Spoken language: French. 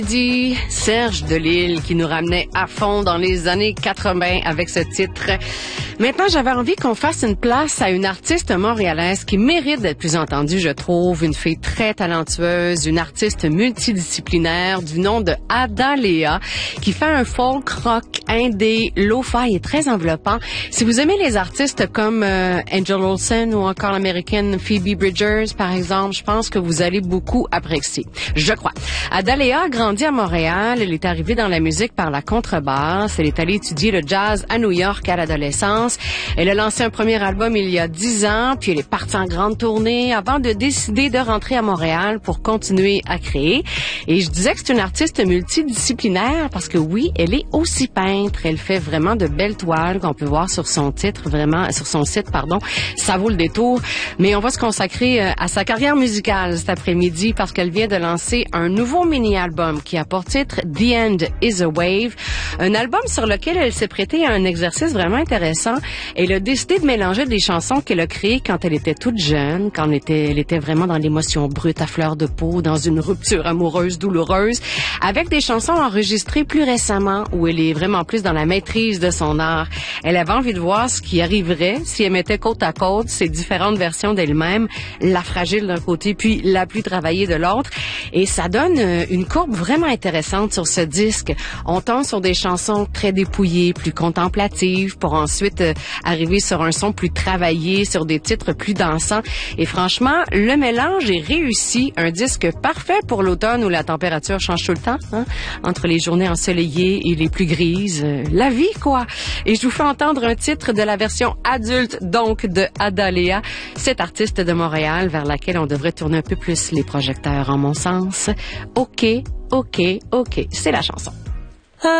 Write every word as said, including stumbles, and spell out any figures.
Dit Serge Delille qui nous ramenait à fond dans les années quatre-vingts avec ce titre. Maintenant, j'avais envie qu'on fasse une place à une artiste montréalaise qui mérite d'être plus entendue, je trouve. Une fille très talentueuse, une artiste multidisciplinaire du nom de Adalea qui fait un folk rock indé, lo-fi et très enveloppant. Si vous aimez les artistes comme euh, Angel Olsen ou encore l'américaine Phoebe Bridgers, par exemple, je pense que vous allez beaucoup apprécier. Je crois. Adalea a grandi à Montréal. Elle est arrivée dans la musique par la contrebasse. Elle est allée étudier le jazz à New York à l'adolescence. Elle a lancé un premier album il y a dix ans, puis elle est partie en grande tournée avant de décider de rentrer à Montréal pour continuer à créer. Et je disais que c'est une artiste multidisciplinaire parce que oui, elle est aussi peintre. Elle fait vraiment de belles toiles qu'on peut voir sur son titre, vraiment, sur son site, pardon. Ça vaut le détour. Mais on va se consacrer à sa carrière musicale cet après-midi parce qu'elle vient de lancer un nouveau mini-album qui a pour titre The End is a Wave. Un album sur lequel elle s'est prêtée à un exercice vraiment intéressant. Elle a décidé de mélanger des chansons qu'elle a créées quand elle était toute jeune, quand elle était, elle était vraiment dans l'émotion brute à fleur de peau, dans une rupture amoureuse douloureuse, avec des chansons enregistrées plus récemment où elle est vraiment plus dans la maîtrise de son art. Elle avait envie de voir ce qui arriverait si elle mettait côte à côte ces différentes versions d'elle-même, la fragile d'un côté puis la plus travaillée de l'autre. Et ça donne une courbe vraiment intéressante sur ce disque. On tombe sur des chansons très dépouillées, plus contemplatives, pour ensuite euh, arriver sur un son plus travaillé, sur des titres plus dansants. Et franchement, le mélange est réussi. Un disque parfait pour l'automne où la température change tout le temps, hein, entre les journées ensoleillées et les plus grises. Euh, la vie, quoi! Et je vous fais entendre un titre de la version adulte, donc, de Adalea, cette artiste de Montréal vers laquelle on devrait tourner un peu plus les projecteurs, en mon sens. OK, OK, OK, c'est la chanson.